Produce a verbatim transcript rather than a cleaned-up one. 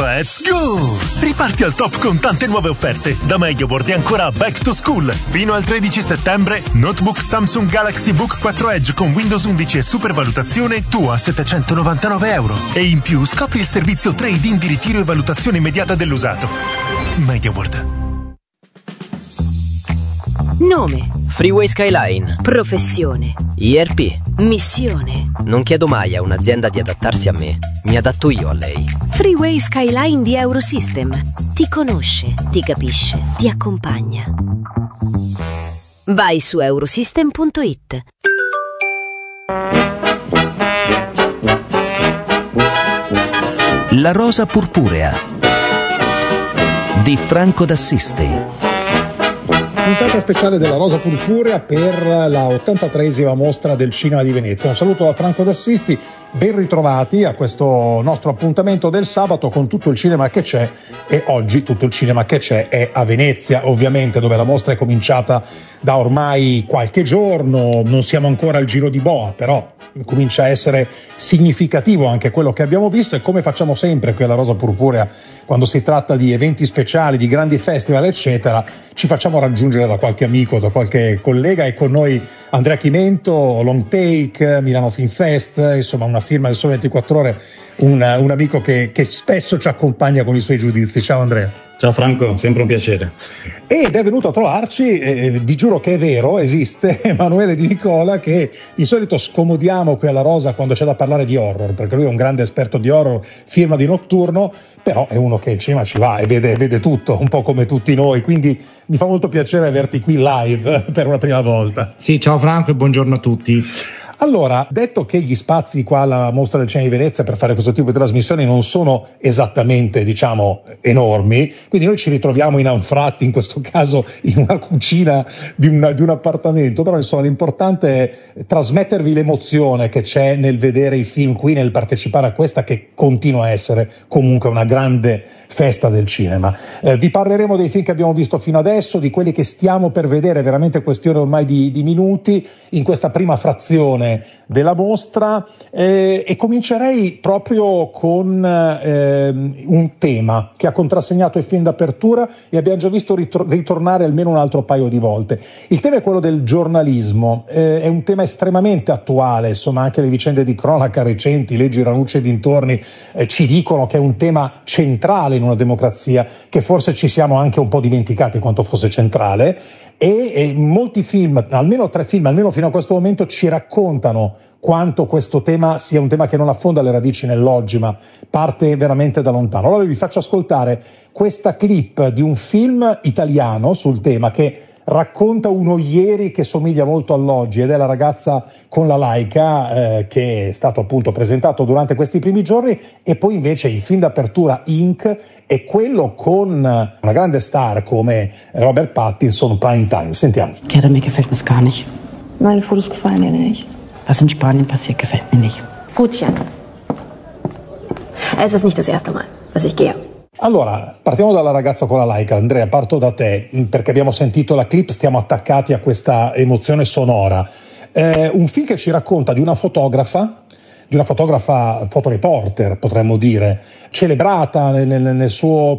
Let's go! Riparti al top con tante nuove offerte da Medioboard e ancora Back to School. Fino al tredici settembre, notebook Samsung Galaxy Book quattro Edge con Windows undici e supervalutazione tu a settecentonovantanove euro. E in più scopri il servizio trade-in di ritiro e valutazione immediata dell'usato. Medioboard. Nome: Freeway Skyline. professione, I R P. missione. Non chiedo mai a un'azienda di adattarsi a me, mi adatto io a lei. Freeway Skyline di Eurosystem. Ti conosce, ti capisce, ti accompagna. Vai su eurosystem punto it. La rosa purpurea di Franco d'Assisi. Puntata speciale della Rosa Purpurea per la ottantatreesima mostra del cinema di Venezia. Un saluto da Franco d'Assisi, ben ritrovati a questo nostro appuntamento del sabato con tutto il cinema che c'è, e oggi tutto il cinema che c'è è a Venezia, ovviamente, dove la mostra è cominciata da ormai qualche giorno. Non siamo ancora al Giro di Boa, però comincia a essere significativo anche quello che abbiamo visto, e come facciamo sempre qui alla Rosa Purpurea quando si tratta di eventi speciali, di grandi festival eccetera, ci facciamo raggiungere da qualche amico, da qualche collega, e con noi Andrea Chimento, Long Take, Milano Film Fest, insomma una firma del Sole ventiquattro Ore, un, un amico che, che spesso ci accompagna con i suoi giudizi. Ciao Andrea. Ciao Franco, sempre un piacere. Ed è venuto a trovarci, eh, vi giuro che è vero, esiste Emanuele Di Nicola, che di solito scomodiamo qui alla Rosa quando c'è da parlare di horror, perché lui è un grande esperto di horror, firma di Notturno, però è uno che il cinema ci va e vede, vede tutto, un po' come tutti noi, quindi mi fa molto piacere averti qui live per una prima volta. Sì, ciao Franco e buongiorno a tutti. Allora, detto che gli spazi qua alla Mostra del Cinema di Venezia per fare questo tipo di trasmissioni non sono esattamente, diciamo, enormi, quindi noi ci ritroviamo in anfratti, in questo caso in una cucina di, una, di un appartamento, però insomma l'importante è trasmettervi l'emozione che c'è nel vedere i film qui, nel partecipare a questa che continua a essere comunque una grande festa del cinema. Eh, vi parleremo dei film che abbiamo visto fino adesso, di quelli che stiamo per vedere, veramente questione ormai di, di minuti, in questa prima frazione della mostra, eh, e comincerei proprio con eh, un tema che ha contrassegnato i film d'apertura e abbiamo già visto ritro- ritornare almeno un altro paio di volte. Il tema è quello del giornalismo, eh, è un tema estremamente attuale, insomma anche le vicende di cronaca recenti, leggi Ranucci e dintorni, eh, ci dicono che è un tema centrale in una democrazia, che forse ci siamo anche un po' dimenticati quanto fosse centrale, e, e molti film, almeno tre film, almeno fino a questo momento, ci raccontano quanto questo tema sia un tema che non affonda le radici nell'oggi, ma parte veramente da lontano. Allora vi faccio ascoltare questa clip di un film italiano sul tema che racconta uno ieri che somiglia molto all'oggi, ed è La ragazza con la Leica, eh, che è stato appunto presentato durante questi primi giorni, e poi invece il film d'apertura Ink è quello con una grande star come Robert Pattinson, Prime Time. Sentiamo. Gerda, mir gefällt das gar nicht. Meine Fotos gefallen dir nicht. Was in Spanien passiert, gefällt mir nicht. Gutchen. Es ist nicht das erste Mal, dass ich gehe. Allora, partiamo dalla ragazza con la Leica. Andrea, parto da te, perché abbiamo sentito la clip, stiamo attaccati a questa emozione sonora. Eh, un film che ci racconta di una fotografa, di una fotografa fotoreporter, potremmo dire, celebrata nel, nel, nel suo